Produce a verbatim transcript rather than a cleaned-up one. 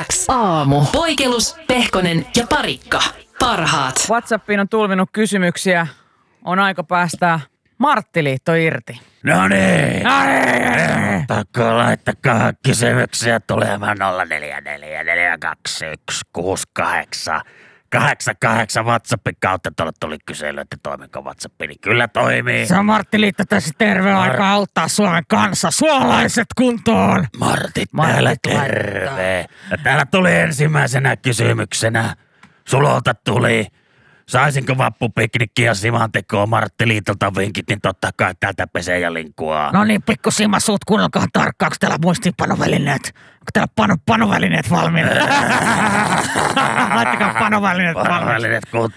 X aamu. Poikelus, Pehkonen ja Parikka. Parhaat. WhatsAppiin on tulvinut kysymyksiä. On aika päästää Marttiliitto irti. No niin. No niin. Pakko laittakaa kysymyksiä tulemaan nolla neljä neljä neljä kaksi yksi kuusi kahdeksan kahdeksan kahdeksan WhatsAppin kautta. Tuolle tuli kysely, että toimiko WhatsApp, niin kyllä toimii. Se on Marttiliitto tässä terve Mar- aika auttaa Suomen kanssa. Suomalaiset kuntoon. Martit Martit täällä laittaa. terve. Ja täällä tuli ensimmäisenä kysymyksenä. Sulolta tuli. Saisinko vappupiknikkiä ja simantekoa Marttiliitolta vinkit, niin totta kai täältä pesee ja linkuaa. No niin, pikku Sima, suut kuunnelkaa tarkkaan. Onko täällä muistiinpanovälineet? Onko täällä pano, panovälineet valmiina? Laittakaa panovälineet valmiina. Panovälineet kuntoon.